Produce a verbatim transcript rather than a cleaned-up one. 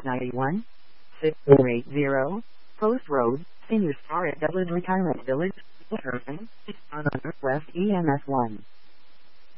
ninety-one, six four eight zero, Post Road, Senior Star at Dublin Retirement Village, Irving, on West E M S one.